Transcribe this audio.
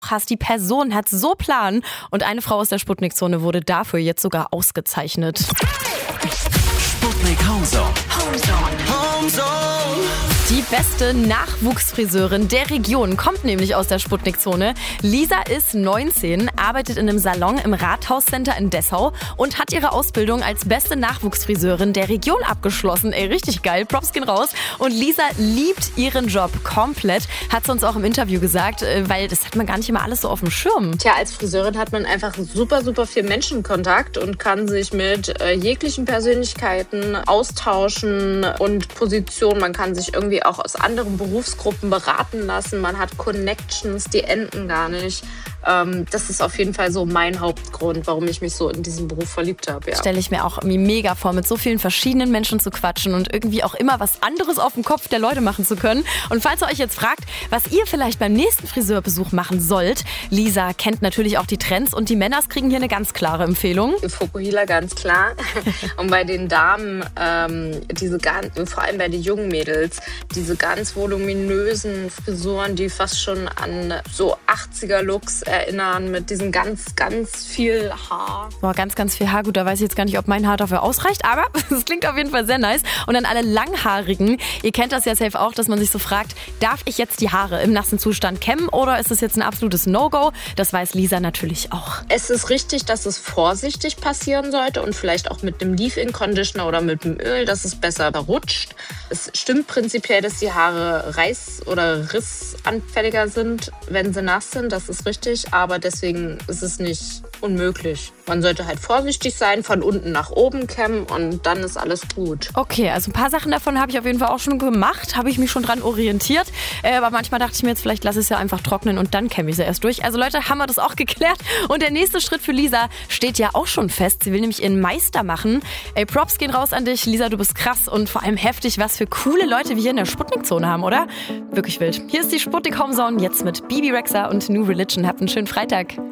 auch hast. Die Person hat so Plan. Und eine Frau aus der Sputnik-Zone wurde dafür jetzt sogar ausgezeichnet. Sputnik Homezone. Die beste Nachwuchsfriseurin der Region kommt nämlich aus der Sputnik-Zone. Lisa ist 19, arbeitet in einem Salon im Rathauscenter in Dessau und hat ihre Ausbildung als beste Nachwuchsfriseurin der Region abgeschlossen. Ey, richtig geil, Props gehen raus. Und Lisa liebt ihren Job komplett, hat sie uns auch im Interview gesagt, weil das hat man gar nicht immer alles so auf dem Schirm. Tja, als Friseurin hat man einfach super viel Menschenkontakt und kann sich mit jeglichen Persönlichkeiten austauschen und Positionen. Man kann sich irgendwie auch aus anderen Berufsgruppen beraten lassen. Man hat Connections, die enden gar nicht. Das ist auf jeden Fall so mein Hauptgrund, warum ich mich so in diesen Beruf verliebt habe. Ja. Stelle ich mir auch mega vor, mit so vielen verschiedenen Menschen zu quatschen und irgendwie auch immer was anderes auf dem Kopf der Leute machen zu können. Und falls ihr euch jetzt fragt, was ihr vielleicht beim nächsten Friseurbesuch machen sollt, Lisa kennt natürlich auch die Trends und die Männers kriegen hier eine ganz klare Empfehlung. Fukuhila, ganz klar. Und bei den Damen, vor allem bei den jungen Mädels, diese ganz voluminösen Frisuren, die fast schon an so 80er-Looks erinnern, mit diesem ganz viel Haar. Boah, ganz viel Haar. Gut, da weiß ich jetzt gar nicht, ob mein Haar dafür ausreicht, aber es klingt auf jeden Fall sehr nice. Und an alle Langhaarigen, ihr kennt das ja safe auch, dass man sich so fragt, darf ich jetzt die Haare im nassen Zustand kämmen oder ist das jetzt ein absolutes No-Go? Das weiß Lisa natürlich auch. Es ist richtig, dass es vorsichtig passieren sollte und vielleicht auch mit einem Leave-In-Conditioner oder mit dem Öl, dass es besser rutscht. Es stimmt prinzipiell, dass die Haare reiß- oder rissanfälliger sind, wenn sie nass sind. Das ist richtig, aber deswegen ist es nicht unmöglich. Man sollte halt vorsichtig sein, von unten nach oben kämmen und dann ist alles gut. Okay, also ein paar Sachen davon habe ich auf jeden Fall auch schon gemacht, habe ich mich schon dran orientiert. Aber manchmal dachte ich mir jetzt, vielleicht lasse ich es ja einfach trocknen und dann kämme ich sie erst durch. Also Leute, haben wir das auch geklärt. Und der nächste Schritt für Lisa steht ja auch schon fest. Sie will nämlich ihren Meister machen. Ey, Props gehen raus an dich. Lisa, du bist krass und vor allem heftig, was für coole Leute wir hier in der Sputnik-Zone haben, oder? Wirklich wild. Hier ist die Sputnik Homezone, jetzt mit Bibi Rexha und New Religion. Habt einen schönen Freitag.